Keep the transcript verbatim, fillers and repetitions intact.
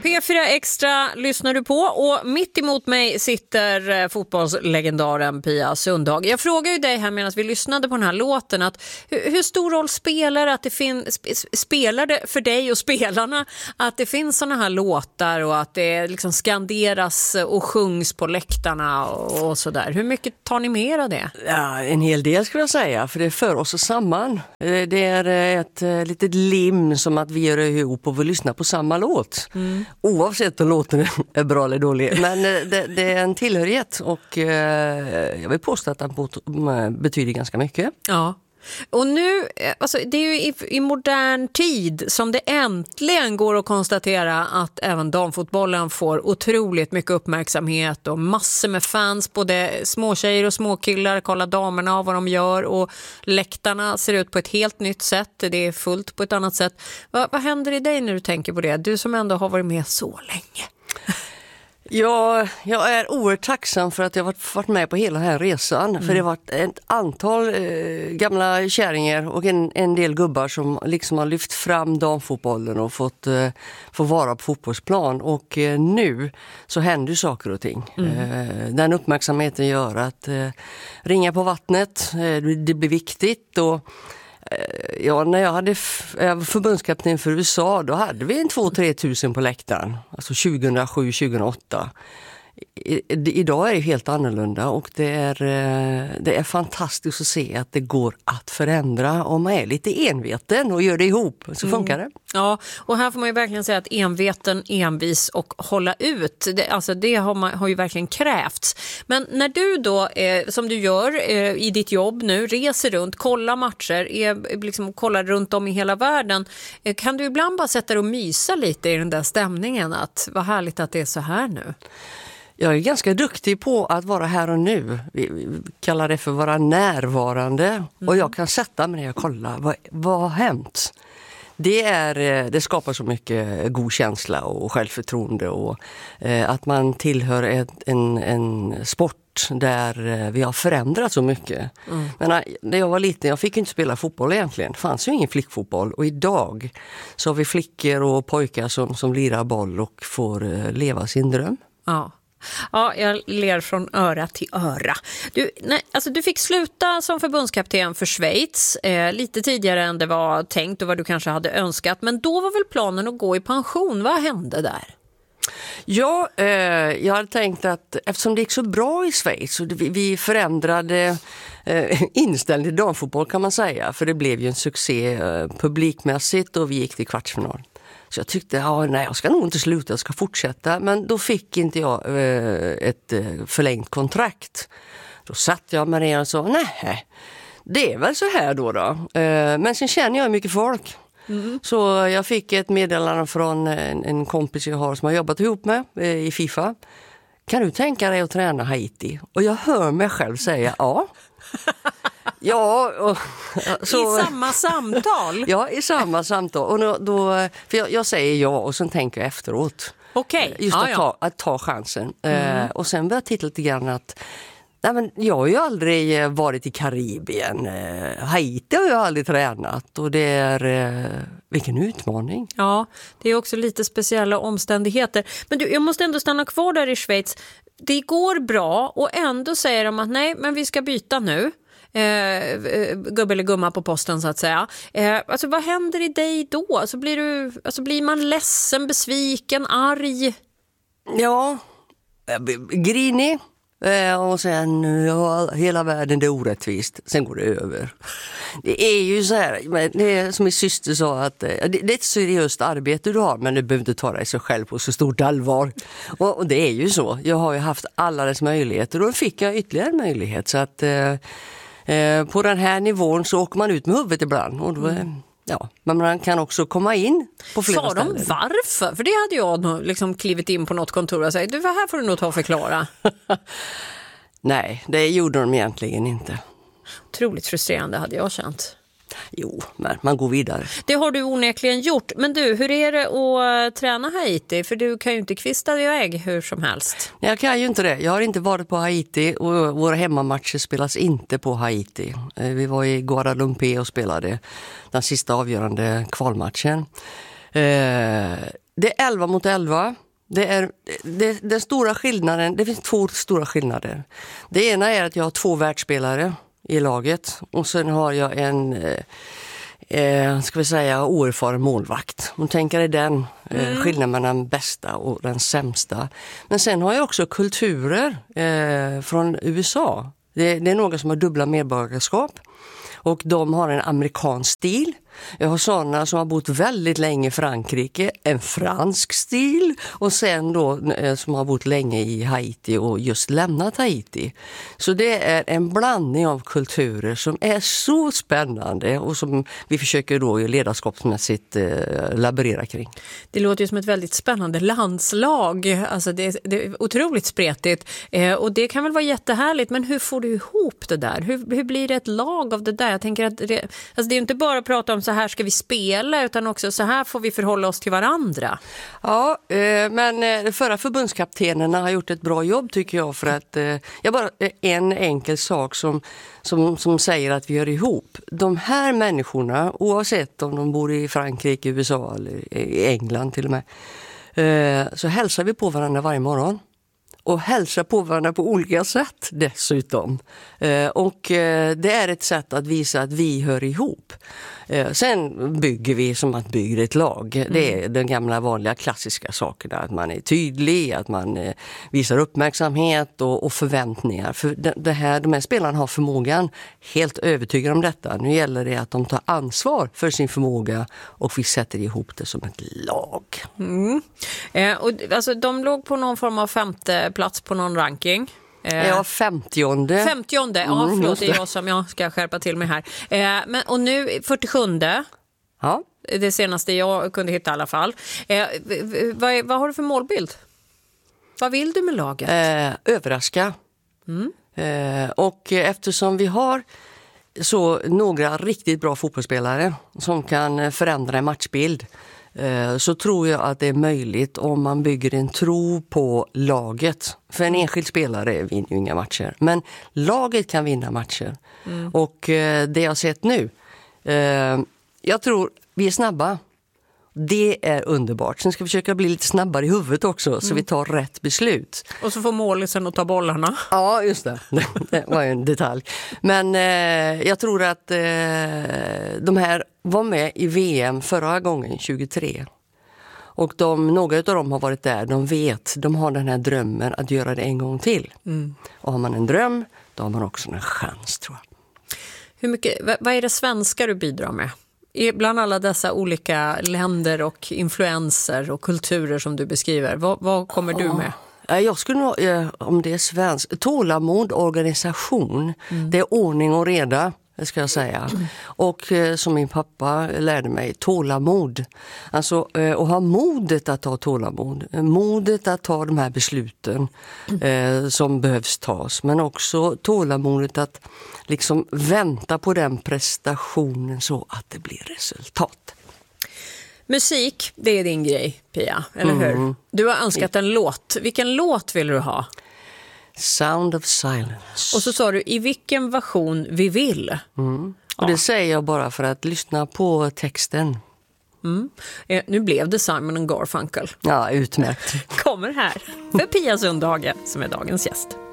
P fyra Extra lyssnar du på och mitt emot mig sitter fotbollslegendaren Pia Sundhag. Jag frågar ju dig här medan vi lyssnade på den här låten att hur, hur stor roll spelar, att det fin, spelar det för dig och spelarna att det finns såna här låtar och att det liksom skanderas och sjungs på läktarna och, och sådär. Hur mycket tar ni med av det? Ja, en hel del skulle jag säga, för det för oss samman. Det är ett litet lim som att vi gör ihop och vill lyssna på samma låt. Mm. Oavsett om låten är bra eller dålig. Men det, det är en tillhörighet och eh, jag vill påstå att den betyder ganska mycket. Ja. Och nu, alltså det är ju i, i modern tid som det äntligen går att konstatera att även damfotbollen får otroligt mycket uppmärksamhet och massor med fans, både småtjejer och småkillar, kolla damerna och vad de gör och läktarna ser ut på ett helt nytt sätt, det är fullt på ett annat sätt. Va, vad händer i dig när du tänker på det? Du som ändå har varit med så länge. Ja, jag är oerhört tacksam för att jag varit, varit med på hela den här resan. Mm. För det har varit ett antal eh, gamla kärringar och en, en del gubbar som liksom har lyft fram damfotbollen och fått eh, få vara på fotbollsplan. Och eh, nu så händer saker och ting. Mm. Eh, den uppmärksamheten gör att eh, ringa på vattnet, eh, det blir viktigt. Och ja, när jag hade f- jag var förbundskapten för U S A, då hade vi en två till tre tusen på läktaren. Alltså tjugohundrasju tjugohundraåtta. I, i, idag är det helt annorlunda och det är, det är fantastiskt att se att det går att förändra om man är lite enveten och gör det ihop. Så funkar mm. det. Ja, och här får man ju verkligen säga att enveten, envis och hålla ut. Det, alltså det har, man, har ju verkligen krävts. Men när du då, eh, som du gör eh, i ditt jobb nu, reser runt, kollar matcher, är, liksom, kollar runt om i hela världen. Eh, kan du ibland bara sätta dig och mysa lite i den där stämningen? Att vad härligt att det är så här nu. Jag är ganska duktig på att vara här och nu. Vi kallar det för att vara närvarande. Mm. Och jag kan sätta mig när jag kollar. Vad, vad har hänt? Det, är, det skapar så mycket god känsla och självförtroende. Och eh, att man tillhör ett, en, en sport där vi har förändrat så mycket. Mm. Men när jag var liten, jag fick inte spela fotboll egentligen. Det fanns ju ingen flickfotboll. Och idag så har vi flickor och pojkar som, som lirar boll och får eh, leva sin dröm. Ja. Ja, jag ler från öra till öra. Du, nej, alltså du fick sluta som förbundskapten för Schweiz eh, lite tidigare än det var tänkt och vad du kanske hade önskat. Men då var väl planen att gå i pension. Vad hände där? Ja, eh, jag hade tänkt att eftersom det gick så bra i Schweiz och vi, vi förändrade eh, inställning till damfotboll kan man säga. För det blev ju en succé eh, publikmässigt och vi gick till kvartsfinal. Så jag tyckte, ja, nej, jag ska nog inte sluta, jag ska fortsätta. Men då fick inte jag eh, ett eh, förlängt kontrakt. Då satt jag med det och sa, nej, det är väl så här då då. Eh, men sen känner jag mycket folk. Mm. Så jag fick ett meddelande från en, en kompis jag har som har jobbat ihop med eh, i FIFA. Kan du tänka dig att träna Haiti? Och jag hör mig själv säga, ja. Ja, och, så, i samma samtal? Ja, i samma samtal. Och då, då, för jag, jag säger ja och sen tänker jag efteråt. Okej. Okay. Just ah, att, ja. ta, att ta chansen. Mm. Eh, och sen börjar jag titta lite grann att nej, men jag har ju aldrig varit i Karibien. Eh, Haiti har jag aldrig tränat och det är eh, vilken utmaning. Ja, det är också lite speciella omständigheter. Men du, jag måste ändå stanna kvar där i Schweiz. Det går bra och ändå säger de att nej, men vi ska byta nu. Eh, gubbe eller gumma på posten så att säga. Eh, alltså vad händer i dig då? Alltså blir, du, alltså blir man ledsen, besviken, arg? Ja, grinig. Eh, och sen, ja, hela världen det är orättvist. Sen går det över. Det är ju så här, det är som min syster sa att det, det är ett seriöst arbete du har men du behöver inte ta dig så själv på så stort allvar. Och, och det är ju så. Jag har ju haft alla dess möjligheter och då fick jag ytterligare en möjlighet. Så att eh, eh, på den här nivån så åker man ut med huvudet ibland och då, mm. ja, men man kan också komma in på flera Sa ställen. de varför? För det hade jag nog liksom klivit in på något kontor och sagt, du, vad här får du nog ta och förklara. Nej, det gjorde de egentligen inte. Otroligt frustrerande hade jag känt. Jo, men man går vidare. Det har du onekligen gjort. Men du, hur är det att träna Haiti? För du kan ju inte kvista iväg hur som helst. Jag kan ju inte det. Jag har inte varit på Haiti och våra hemmamatcher spelas inte på Haiti. Vi var i Guadalupe och spelade den sista avgörande kvalmatchen. det är elva mot elva. Det är det, den stora skillnaden, det finns två stora skillnader. Det ena är att jag har två världsspelare i laget och sen har jag en eh, eh, ska vi säga oerfaren målvakt. Man tänker i den eh, mm. skillnaden mellan den bästa och den sämsta. Men sen har jag också kulturer eh, från U S A. Det, det är några som har dubbla medborgarskap. Och de har en amerikansk stil. Jag har sådana som har bott väldigt länge i Frankrike, en fransk stil. Och sen då som har bott länge i Haiti och just lämnat Haiti. Så det är en blandning av kulturer som är så spännande och som vi försöker då ledarskapsmässigt eh, laborera kring. Det låter ju som ett väldigt spännande landslag. Alltså det, det är otroligt spretigt. Eh, och det kan väl vara jättehärligt, men hur får du ihop det där? Hur, hur blir det ett lag av det där? Jag tänker att det, alltså det är inte bara att prata om så här ska vi spela, utan också så här får vi förhålla oss till varandra. Ja, eh, men de förra förbundskaptenerna har gjort ett bra jobb tycker jag, för att eh, jag bara en enkel sak som, som, som säger att vi gör ihop. De här människorna, oavsett om de bor i Frankrike, U S A eller i England till och med, eh, så hälsar vi på varandra varje morgon. Och hälsa på varandra på olika sätt dessutom. Eh, och eh, det är ett sätt att visa att vi hör ihop. Eh, sen bygger vi som att bygga ett lag. Mm. Det är den gamla vanliga klassiska sakerna. Att man är tydlig, att man eh, visar uppmärksamhet och, och förväntningar. För det, det här, de här spelarna har förmågan, helt övertygad om detta. Nu gäller det att de tar ansvar för sin förmåga och vi sätter ihop det som ett lag. Mm. Eh, och, alltså, de låg på någon form av femte plats på någon ranking. Eh, ja, femtionde. Femtionde, ja mm, förlåt, det är jag som jag ska skärpa till mig här. Eh, men, och nu fyrtiosjunde. Ja. Det senaste jag kunde hitta i alla fall. Eh, vad, vad har du för målbild? Vad vill du med laget? Eh, överraska. Mm. Eh, och eftersom vi har så några riktigt bra fotbollsspelare som kan förändra en matchbild, så tror jag att det är möjligt om man bygger en tro på laget. För en enskild spelare vinner ju inga matcher. Men laget kan vinna matcher. Mm. Och det jag har sett nu, jag tror vi är snabba. Det är underbart. Sen ska vi försöka bli lite snabbare i huvudet också, mm. så vi tar rätt beslut. Och så får målisen att ta bollarna. Ja, just det. Det var ju en detalj. Men eh, jag tror att eh, de här var med i V M förra gången, tjugotre. Och de, några av dem har varit där, de vet, de har den här drömmen att göra det en gång till. Mm. Och har man en dröm, då har man också en chans, tror jag. Hur mycket, vad är det svenska du bidrar med? Bland alla dessa olika länder och influenser och kulturer som du beskriver, vad, vad kommer du med? Jag skulle nog, om det är svensk, tålamod, organisation, mm. det är ordning och reda, det ska jag säga. Mm. Och som min pappa lärde mig, tålamod. Alltså att ha modet att ta tålamod. Modet att ta de här besluten mm. eh, som behövs tas. Men också tålamodet att liksom vänta på den prestationen så att det blir resultat. Musik, det är din grej, Pia, eller hur? Mm. Du har önskat en låt. Vilken låt vill du ha? Sound of Silence. Och så sa du, i vilken version vi vill. Mm. Och ja. Det säger jag bara för att lyssna på texten. Mm. Eh, nu blev det Simon and Garfunkel. Ja, utmärkt. Kommer här för Pia Sundhage som är dagens gäst.